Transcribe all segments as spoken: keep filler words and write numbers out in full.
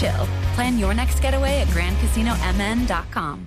chill. Plan your next getaway at grand casino m n dot com.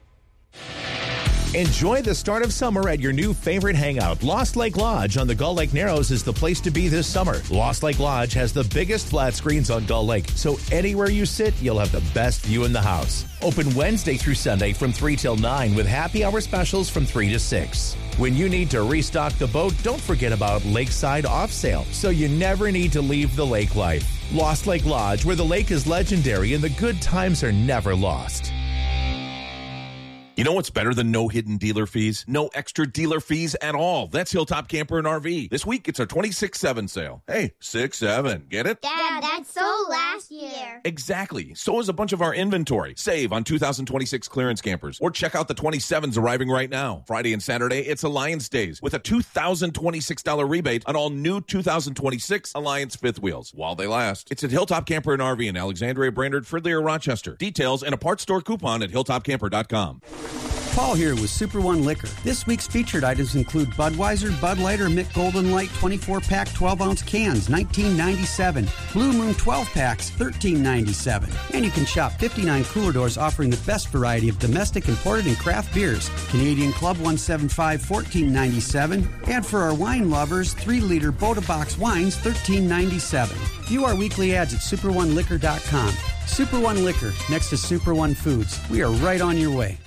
Enjoy the start of summer at your new favorite hangout. Lost Lake Lodge on the Gull Lake Narrows is the place to be this summer. Lost Lake Lodge has the biggest flat screens on Gull Lake, so anywhere you sit, you'll have the best view in the house. Open Wednesday through Sunday from three till nine with happy hour specials from three to six. When you need to restock the boat, don't forget about Lakeside Off Sale, so you never need to leave the lake life. Lost Lake Lodge, where the lake is legendary and the good times are never lost. You know what's better than no hidden dealer fees? No extra dealer fees at all. That's Hilltop Camper and R V. This week, it's our twenty-six seven sale. Hey, six seven. Get it? Dad, that's so last year. Exactly. So is a bunch of our inventory. Save on two thousand twenty-six clearance campers. Or check out the twenty-sevens arriving right now. Friday and Saturday, it's Alliance Days with a two thousand twenty-six dollars rebate on all new two thousand twenty-six Alliance fifth wheels while they last. It's at Hilltop Camper and R V in Alexandria, Brainerd, Fridley, or Rochester. Details and a parts store coupon at hilltop camper dot com. Paul here with Super One Liquor. This week's featured items include Budweiser, Bud Light, or Mick Golden Light twenty-four pack twelve ounce cans, nineteen ninety-seven. Blue Moon twelve packs, thirteen ninety-seven. And you can shop fifty-nine cooler doors offering the best variety of domestic, imported, and craft beers. Canadian Club one seventy-five, fourteen ninety-seven. And for our wine lovers, three liter Bota Box wines, thirteen ninety-seven. View our weekly ads at super one liquor dot com. Super One Liquor, next to Super One Foods. We are right on your way.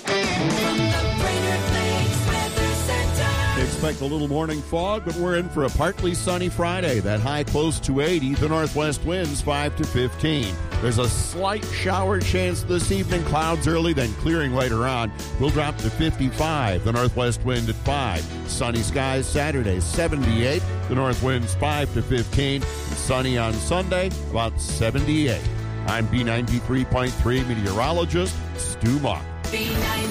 Expect a little morning fog, but we're in for a partly sunny Friday. That high close to eighty. The northwest winds five to fifteen. There's a slight shower chance this evening. Clouds early, then clearing later on. We'll drop to fifty-five. The northwest wind at five. Sunny skies Saturday, seventy-eight. The north winds five to fifteen. And sunny on Sunday, about seventy-eight. I'm B ninety-three point three meteorologist Stu Mock. B ninety-three